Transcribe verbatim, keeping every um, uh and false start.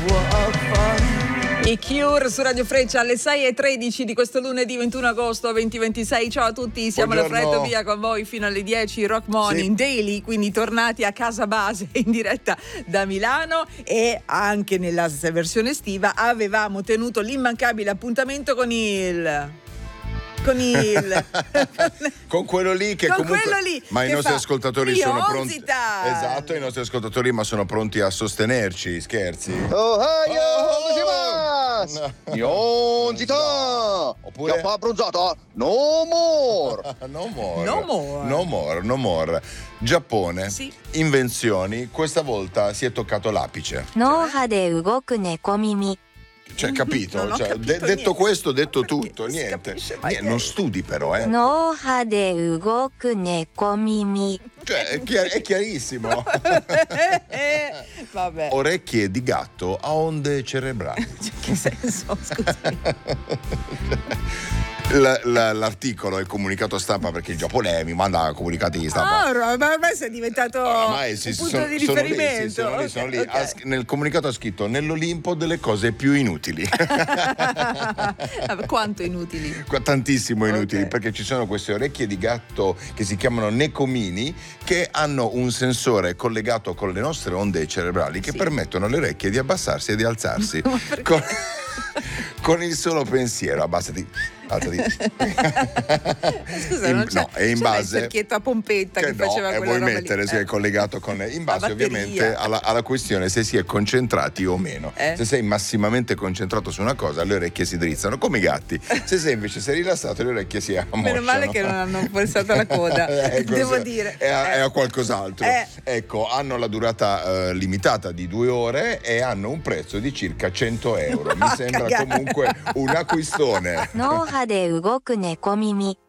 I Cure su Radio Freccia alle sei e tredici di questo lunedì ventuno agosto duemilaventisei. Ciao a tutti, siamo alla Freddo Via con voi fino alle dieci, Rock Morning, sì. Daily, quindi tornati a casa base in diretta da Milano, e anche nella versione estiva avevamo tenuto l'immancabile appuntamento con il... con il con quello lì che con comunque quello lì ma i nostri ascoltatori sono pronti, Onzita. esatto, i nostri ascoltatori ma sono pronti a sostenerci, scherzi. Oh, hey, oh, no. Onzita. No. Oppure Chiappa abbronzata, no more. no more no more no more no more Giappone, sì. Invenzioni, questa volta si è toccato l'apice. No ha de ugoku nekomimi. Cioè, capito? Non ho cioè, capito de- detto niente. questo, detto Perché tutto, non si niente. capisce mai niente non studi però, eh. No ha de ugoku nekomimi. Cioè, è, chiar- è chiarissimo. Vabbè. Orecchie di gatto a onde cerebrali. Cioè, che senso? Scusami. La, la, l'articolo è il comunicato stampa, perché il Giappone mi manda comunicati di stampa. Ah, ma ormai sei diventato Ormai sì, un sì, punto sono, di sono riferimento. lì, sì, sono lì, sono lì. Okay, Ha okay. sch- nel comunicato ha scritto: nell'Olimpo delle cose più inutili. Quanto inutili? Qua- Tantissimo inutili, Okay. perché ci sono queste orecchie di gatto che si chiamano nekomini, che hanno un sensore collegato con le nostre onde cerebrali che Sì. permettono alle orecchie di abbassarsi e di alzarsi. Ma perché? con, con il solo pensiero. Abbassati, alzati. Scusa, In- non c'è, no, è in c'è base il cerchietto a pompetta che, che no, faceva e quella vuoi roba mettere lì. se Eh. è collegato con in base La batteria. ovviamente alla, alla questione se si è concentrati o meno. Eh. Se sei massimamente concentrato su una cosa, le orecchie si drizzano come i gatti. Se sei invece sei rilassato, le orecchie si ammosciano. Meno male che non hanno forzato la coda. Ecco, Devo se- dire è a, eh. è a qualcos'altro. Eh. Ecco, hanno la durata eh, limitata di due ore e hanno un prezzo di circa cento euro. Mi Ah, sembra cagare. comunque un acquistone. No ha de ugoku nekomimi.